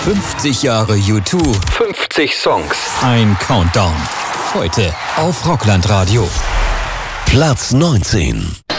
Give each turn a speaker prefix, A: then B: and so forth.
A: 50 Jahre U2, 50 Songs, ein Countdown. Heute auf Rockland Radio.
B: Platz 19.